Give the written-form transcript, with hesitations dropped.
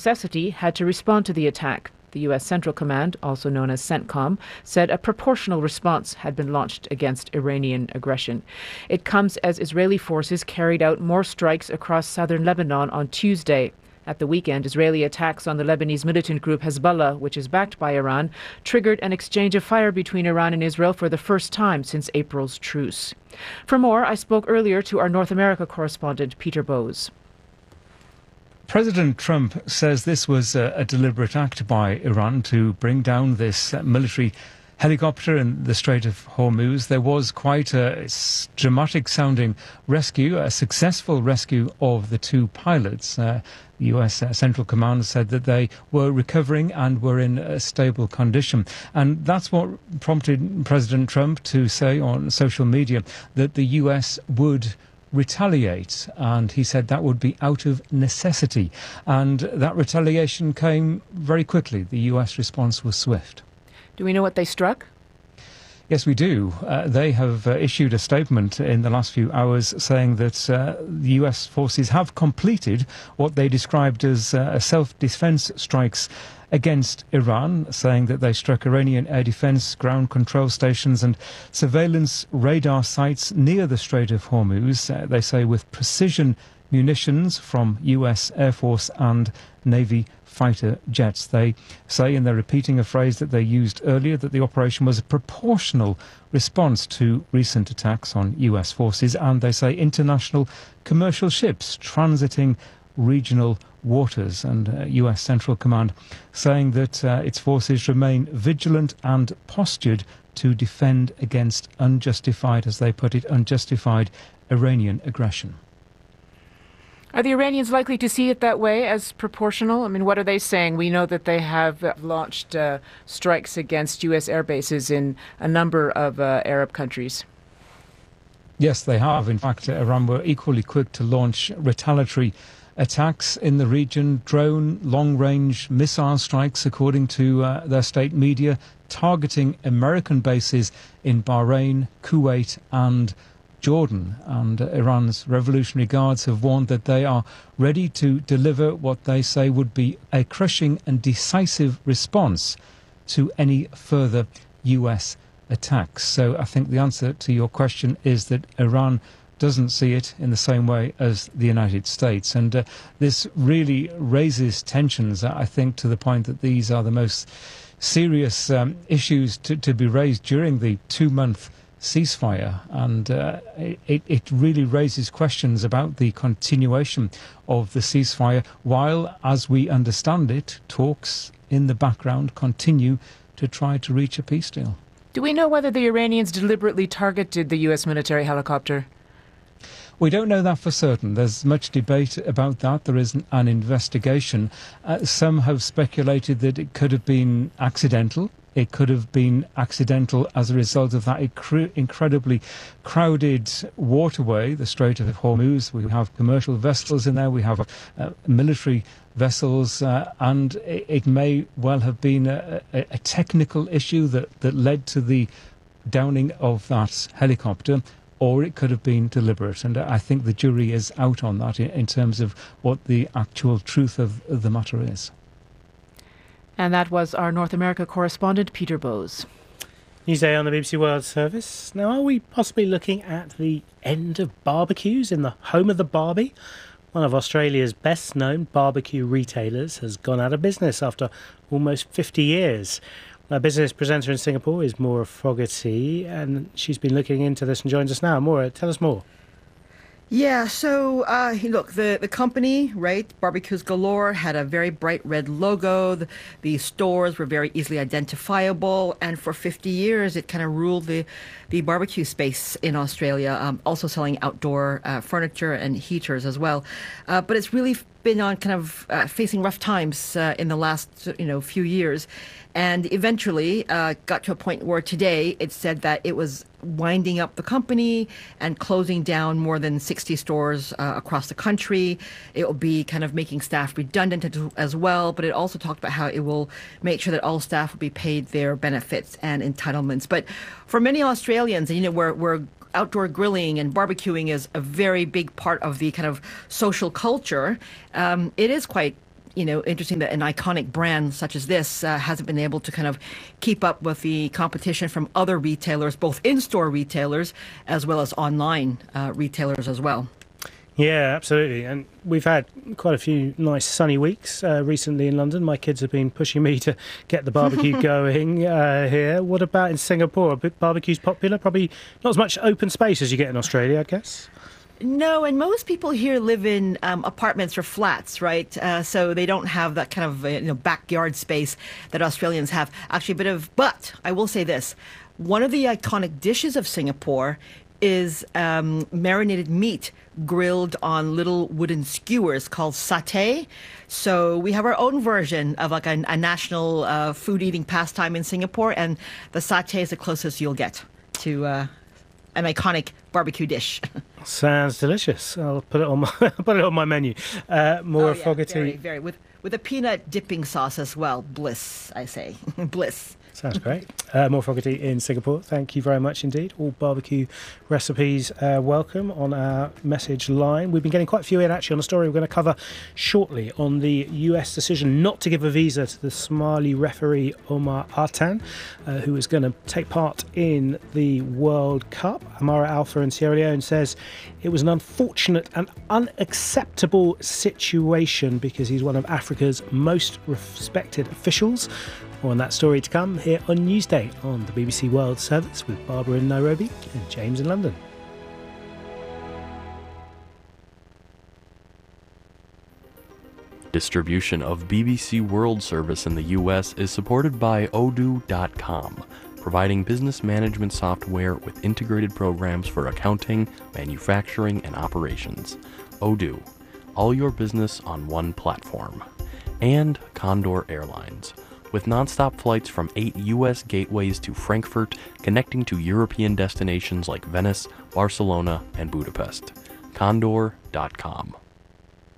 necessity, had to respond to the attack. The U.S. Central Command, also known as CENTCOM, said a proportional response had been launched against Iranian aggression. It comes as Israeli forces carried out more strikes across southern Lebanon on Tuesday. At the weekend, Israeli attacks on the Lebanese militant group Hezbollah, which is backed by Iran, triggered an exchange of fire between Iran and Israel for the first time since April's truce. For more, I spoke earlier to our North America correspondent, Peter Bowes. President Trump says this was a deliberate act by Iran to bring down this military helicopter in the Strait of Hormuz. There was quite a dramatic-sounding rescue, a successful rescue of the two pilots. The U.S. Central Command said that they were recovering and were in a stable condition. And that's what prompted President Trump to say on social media that the U.S. would retaliate, and he said that would be out of necessity, and that retaliation came very quickly. The US response was swift. Do we know what they struck? Yes, we do. They have issued a statement in the last few hours saying that the US forces have completed what they described as self-defense strikes against Iran, saying that they struck Iranian air defense, ground control stations and surveillance radar sites near the Strait of Hormuz, they say with precision munitions from US Air Force and Navy fighter jets. They say, and they're repeating a phrase that they used earlier, that the operation was a proportional response to recent attacks on US forces, and they say international commercial ships transiting regional waters, and US Central Command saying that its forces remain vigilant and postured to defend against unjustified, as they put it, unjustified Iranian aggression. Are the Iranians likely to see it that way, as proportional? I mean, what are they saying? We know that they have launched strikes against US air bases in a number of Arab countries. Yes, they have. In fact, Iran were equally quick to launch retaliatory attacks in the region, drone, long-range missile strikes, according to their state media, targeting American bases in Bahrain, Kuwait and Jordan. And Iran's Revolutionary Guards have warned that they are ready to deliver what they say would be a crushing and decisive response to any further US attacks. So I think the answer to your question is that Iran doesn't see it in the same way as the United States. And this really raises tensions, I think, to the point that these are the most serious issues to be raised during the 2-month ceasefire. And it really raises questions about the continuation of the ceasefire, while, as we understand it, talks in the background continue to try to reach a peace deal. Do we know whether the Iranians deliberately targeted the US military helicopter? We don't know that for certain. There's much debate about that. There is an investigation. Some have speculated that it could have been accidental. It could have been accidental as a result of that incredibly crowded waterway, the Strait of Hormuz. We have commercial vessels in there. We have military vessels. And it may well have been a technical issue that led to the downing of that helicopter, or it could have been deliberate. And I think the jury is out on that in terms of what the actual truth of the matter is. And that was our North America correspondent, Peter Bowes. Newsday on the BBC World Service. Now, are we possibly looking at the end of barbecues in the home of the Barbie? One of Australia's best-known barbecue retailers has gone out of business after almost 50 years. Our business presenter in Singapore is Maura Fogarty, and she's been looking into this and joins us now. Maura, tell us more. Yeah, so look, the company, right, Barbecues Galore, had a very bright red logo. The stores were very easily identifiable, and for 50 years it kind of ruled the barbecue space in Australia, also selling outdoor furniture and heaters as well. But it's really been on kind of facing rough times in the last few years, and eventually got to a point where today it said that it was winding up the company and closing down more than 60 stores across the country. It will be kind of making staff redundant as well, but it also talked about how it will make sure that all staff will be paid their benefits and entitlements. But for many Australians, where outdoor grilling and barbecuing is a very big part of the kind of social culture, it is quite interesting that an iconic brand such as this hasn't been able to kind of keep up with the competition from other retailers, both in-store retailers as well as online retailers as well. Yeah, absolutely. And we've had quite a few nice sunny weeks recently in London. My kids have been pushing me to get the barbecue going here. What about in Singapore? Barbecue's popular? Probably not as much open space as you get in Australia, I guess. No, and most people here live in apartments or flats, right? So they don't have that kind of backyard space that Australians have. Actually, but I will say this. One of the iconic dishes of Singapore is marinated meat grilled on little wooden skewers called satay. So we have our own version of like a national food eating pastime in Singapore, and the satay is the closest you'll get to an iconic barbecue dish. Sounds delicious. I'll put it on my menu. More Fogarty. Very, with a peanut dipping sauce as well. Bliss, I say. Bliss. Sounds great. More Fogarty in Singapore. Thank you very much indeed. All barbecue recipes welcome on our message line. We've been getting quite a few in actually on a story we're going to cover shortly on the US decision not to give a visa to the Somali referee Omar Artan, who is going to take part in the World Cup. Amara Alpha in Sierra Leone says it was an unfortunate and unacceptable situation because he's one of Africa's most respected officials. More on that story to come here on Newsday on the BBC World Service with Barbara in Nairobi and James in London. Distribution of BBC World Service in the US is supported by Odoo.com, providing business management software with integrated programs for accounting, manufacturing, and operations. Odoo, all your business on one platform. And Condor Airlines, with nonstop flights from 8 U.S. gateways to Frankfurt, connecting to European destinations like Venice, Barcelona, and Budapest. Condor.com.